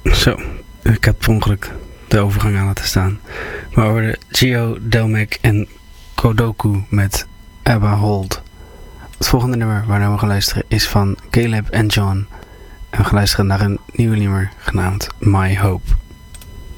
Zo, ik heb per ongeluk de overgang aan laten staan. Maar we hoorden Gio, Delmec en Kodoku met Abba Hold. Het volgende nummer waar we gaan luisteren is van Caleb en John. En we gaan luisteren naar een nieuw nummer genaamd My Hope.